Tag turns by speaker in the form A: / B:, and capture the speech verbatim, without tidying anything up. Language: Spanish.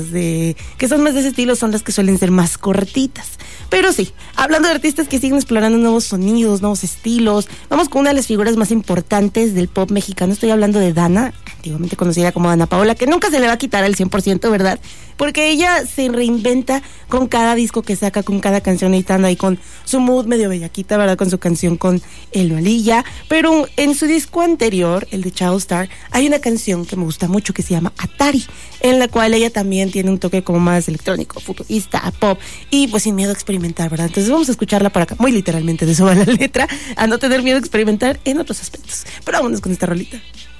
A: de que son más de ese estilo son las que suelen ser más cortitas. Pero sí, hablando de artistas que siguen explorando nuevos sonidos, nuevos estilos, vamos con una de las figuras más importantes del pop mexicano. Estoy hablando de Dana, antiguamente conocida como Dana Paola, que nunca se le va a quitar al cien por ciento, ¿verdad? Porque ella se reinventa con cada disco que saca, con cada canción, editando ahí con su mood medio bellaquita, ¿verdad? Con su canción con El Malilla. Pero en su disco anterior, el de Child Star, hay una canción que me gusta mucho que se llama Atari, en la cual ella también tiene un toque como más electrónico, futurista, pop, y pues sin miedo a experimentar, ¿verdad? Entonces vamos a escucharla por acá, muy literalmente de eso va la letra, a no tener miedo a experimentar en otros aspectos. Pero vámonos con esta rolita.